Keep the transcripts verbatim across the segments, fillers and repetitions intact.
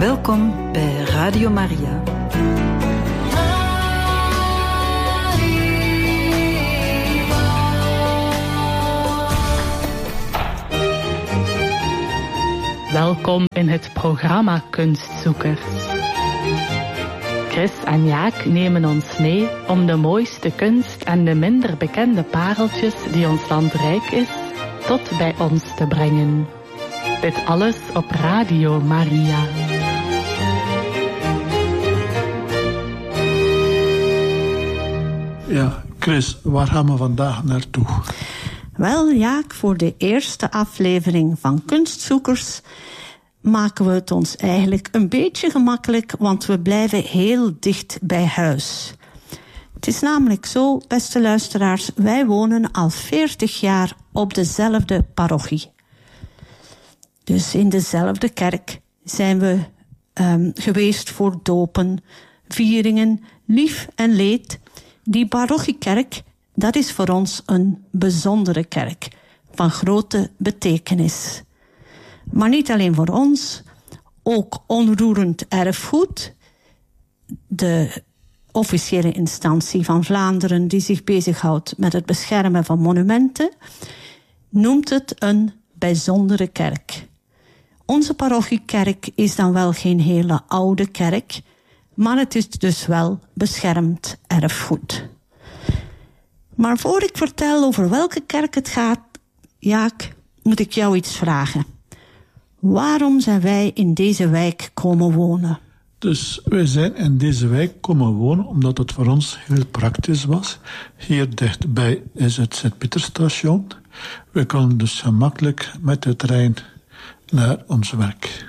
Welkom bij Radio Maria. Welkom in het programma Kunstzoekers. Chris en Jaak nemen ons mee om de mooiste kunst en de minder bekende pareltjes die ons land rijk is, tot bij ons te brengen. Dit alles op Radio Maria. Ja, Chris, waar gaan we vandaag naartoe? Wel, Jaak, voor de eerste aflevering van Kunstzoekers maken we het ons eigenlijk een beetje gemakkelijk, want we blijven heel dicht bij huis. Het is namelijk zo, beste luisteraars, wij wonen al veertig jaar op dezelfde parochie. Dus in dezelfde kerk zijn we um, geweest voor dopen, vieringen, lief en leed. Die parochiekerk, dat is voor ons een bijzondere kerk van grote betekenis. Maar niet alleen voor ons, ook onroerend erfgoed, de officiële instantie van Vlaanderen die zich bezighoudt met het beschermen van monumenten, noemt het een bijzondere kerk. Onze parochiekerk is dan wel geen hele oude kerk, maar het is dus wel beschermd erfgoed. Maar voor ik vertel over welke kerk het gaat, Jaak, moet ik jou iets vragen. Waarom zijn wij in deze wijk komen wonen? Dus wij zijn in deze wijk komen wonen omdat het voor ons heel praktisch was. Hier dichtbij is het Sint-Pieterstation. We kunnen dus gemakkelijk met de trein naar ons werk.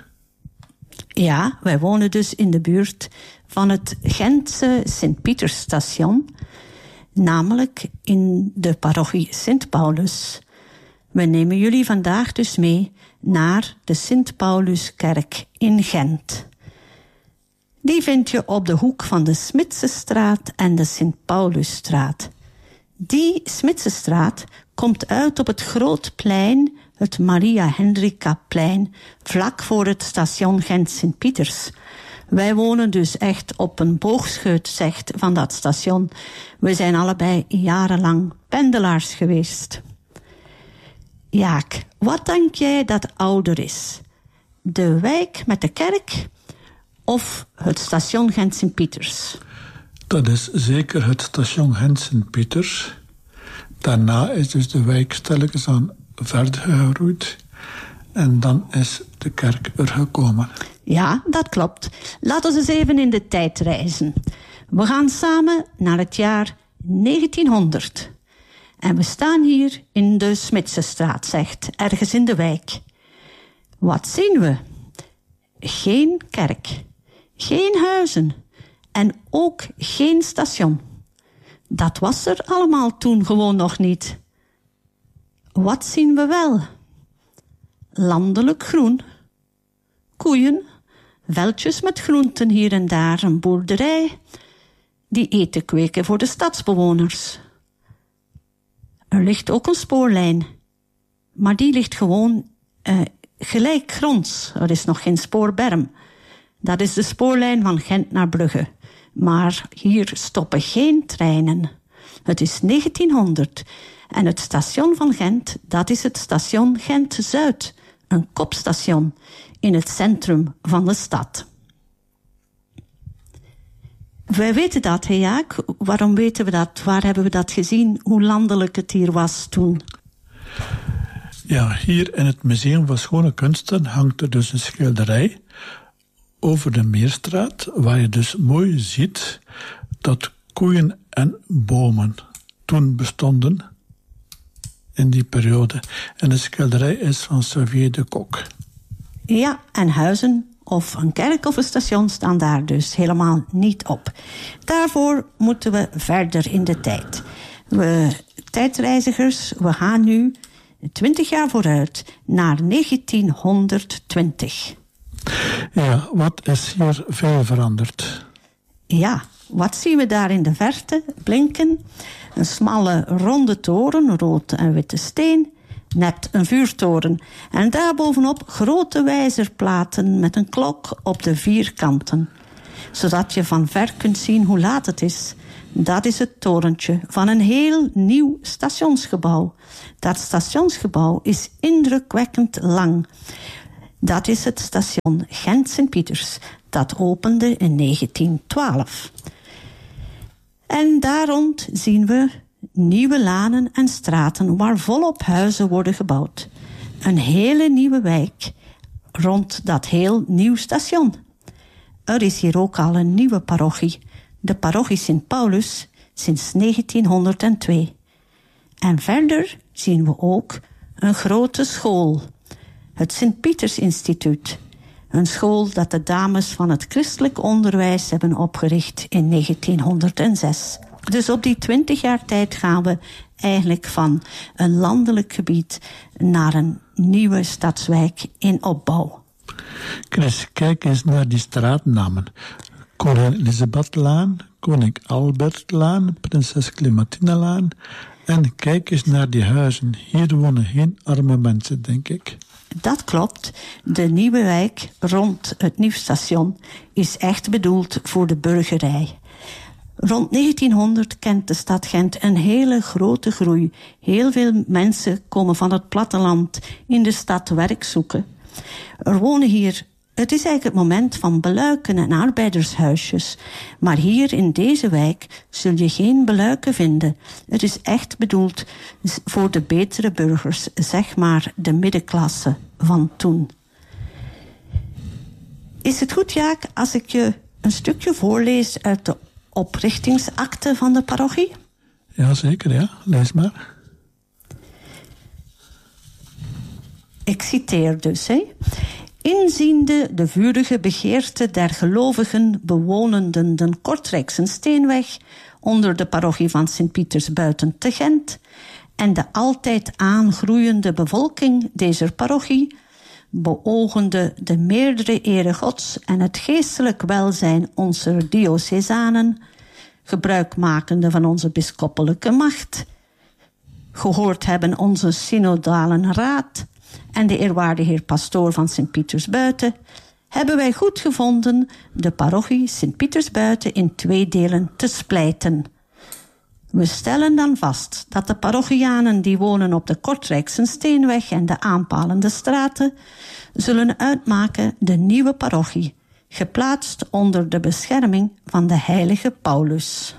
Ja, wij wonen dus in de buurt van het Gentse Sint-Pietersstation, namelijk in de parochie Sint-Paulus. We nemen jullie vandaag dus mee naar de Sint-Pauluskerk in Gent. Die vind je op de hoek van de Smitsenstraat en de Sint-Paulusstraat. Die Smitsenstraat komt uit op het Grootplein, het Maria Hendrikaplein, vlak voor het station Gent-Sint-Pieters. Wij wonen dus echt op een boogscheut, zegt, van dat station. We zijn allebei jarenlang pendelaars geweest. Jaak, wat denk jij dat ouder is? De wijk met de kerk of het station Gent-Sint-Pieters? Dat is zeker het station Gent-Sint-Pieters. Daarna is dus de wijk stilletjes aan verder gegroeid. En dan is de kerk er gekomen. Ja, dat klopt. Laten we eens even in de tijd reizen. We gaan samen naar het jaar negentienhonderd. En we staan hier in de Smitsenstraat, zegt, ergens in de wijk. Wat zien we? Geen kerk, geen huizen en ook geen station. Dat was er allemaal toen gewoon nog niet. Wat zien we wel? Landelijk groen, koeien, veldjes met groenten hier en daar, een boerderij die eten kweken voor de stadsbewoners. Er ligt ook een spoorlijn, maar die ligt gewoon uh, gelijkgronds. Er is nog geen spoorberm. Dat is de spoorlijn van Gent naar Brugge. Maar hier stoppen geen treinen. Het is negentienhonderd en het station van Gent, dat is het station Gent-Zuid. Een kopstation in het centrum van de stad. Wij weten dat, hè Jaak? Waarom weten we dat? Waar hebben we dat gezien? Hoe landelijk het hier was toen? Ja, hier in het Museum van Schone Kunsten hangt er dus een schilderij over de Meerstraat, waar je dus mooi ziet dat koeien en bomen toen bestonden in die periode. En de schilderij is van Xavier de Kok. Ja, en huizen of een kerk of een station staan daar dus helemaal niet op. Daarvoor moeten we verder in de tijd. We tijdreizigers, we gaan nu twintig jaar vooruit naar negentienhonderdtwintig. Ja, wat is hier veel veranderd? Ja, wat zien we daar in de verte blinken? Een smalle ronde toren, rood en witte steen, net een vuurtoren. En daarbovenop grote wijzerplaten met een klok op de vier kanten. Zodat je van ver kunt zien hoe laat het is. Dat is het torentje van een heel nieuw stationsgebouw. Dat stationsgebouw is indrukwekkend lang. Dat is het station Gent-Sint-Pieters. Dat opende in negentien twaalf. En daar rond zien we nieuwe lanen en straten waar volop huizen worden gebouwd. Een hele nieuwe wijk rond dat heel nieuw station. Er is hier ook al een nieuwe parochie, de parochie Sint Paulus, sinds negentienhonderdtwee. En verder zien we ook een grote school, het Sint-Pieters Instituut. Een school dat de dames van het christelijk onderwijs hebben opgericht in negentienhonderdzes. Dus op die twintig jaar tijd gaan we eigenlijk van een landelijk gebied naar een nieuwe stadswijk in opbouw. Chris, kijk eens naar die straatnamen. Koningin Elisabethlaan, Koning Albertlaan, Prinses Clementinelaan. En kijk eens naar die huizen. Hier wonen geen arme mensen, denk ik. Dat klopt. De nieuwe wijk rond het nieuwstation is echt bedoeld voor de burgerij. Rond negentienhonderd kent de stad Gent een hele grote groei. Heel veel mensen komen van het platteland in de stad werk zoeken. Er wonen hier, het is eigenlijk het moment van beluiken en arbeidershuisjes. Maar hier in deze wijk zul je geen beluiken vinden. Het is echt bedoeld voor de betere burgers, zeg maar de middenklasse van toen. Is het goed, Jaak, als ik je een stukje voorlees uit de oprichtingsakte van de parochie? Jazeker, ja. Lees maar. Ik citeer dus, hè. Inziende de vurige begeerte der gelovigen bewonenden den Kortrijkse Steenweg onder de parochie van Sint-Pieters buiten te Gent en de altijd aangroeiende bevolking deze parochie, beogende de meerdere ere Gods en het geestelijk welzijn onze diocesanen, gebruikmakende van onze bisschoppelijke macht, gehoord hebben onze synodalen raad en de eerwaarde heer pastoor van Sint-Pieters buiten, hebben wij goed gevonden de parochie Sint-Pieters buiten in twee delen te splijten. We stellen dan vast dat de parochianen die wonen op de Kortrijkse Steenweg en de aanpalende straten zullen uitmaken de nieuwe parochie, geplaatst onder de bescherming van de heilige Paulus.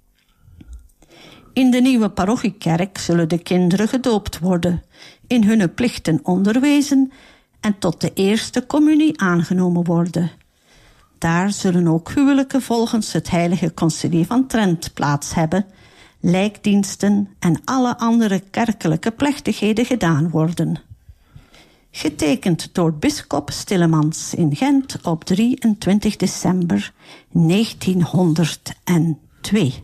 In de nieuwe parochiekerk zullen de kinderen gedoopt worden, in hun plichten onderwezen en tot de eerste communie aangenomen worden. Daar zullen ook huwelijken volgens het heilige concilie van Trent plaats hebben, lijkdiensten en alle andere kerkelijke plechtigheden gedaan worden. Getekend door bisschop Stillemans in Gent op drieëntwintig december negentienhonderdtwee.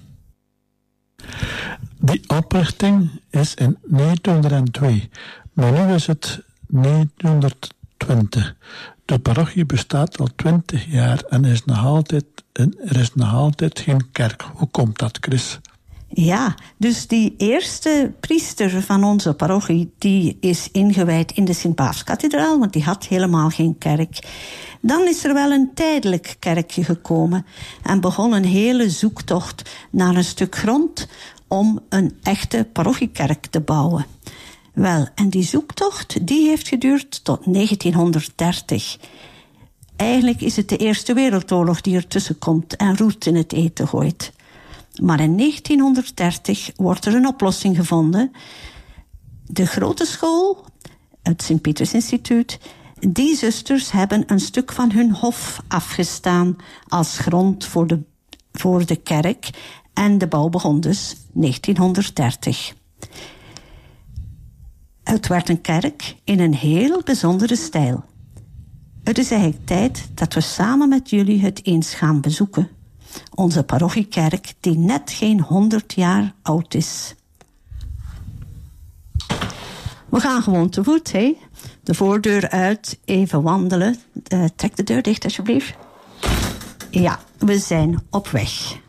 Die oprichting is in negentienhonderdtwee, maar nu is het negentienhonderdtwintig. De parochie bestaat al twintig jaar en is nog altijd, en er is nog altijd geen kerk. Hoe komt dat, Chris? Ja, dus die eerste priester van onze parochie, die is ingewijd in de Sint-Paafskathedraal, want die had helemaal geen kerk. Dan is er wel een tijdelijk kerkje gekomen en begon een hele zoektocht naar een stuk grond om een echte parochiekerk te bouwen. Wel, en die zoektocht die heeft geduurd tot negentienhonderddertig. Eigenlijk is het de Eerste Wereldoorlog die ertussen komt en roet in het eten gooit. Maar in negentienhonderddertig wordt er een oplossing gevonden. De grote school, het Sint-Pieters Instituut, die zusters hebben een stuk van hun hof afgestaan als grond voor de, voor de kerk. En de bouw begon dus negentienhonderddertig. Het werd een kerk in een heel bijzondere stijl. Het is eigenlijk tijd dat we samen met jullie het eens gaan bezoeken. Onze parochiekerk die net geen honderd jaar oud is. We gaan gewoon te voet, hè? De voordeur uit, even wandelen. Uh, trek de deur dicht, alsjeblieft. Ja, we zijn op weg.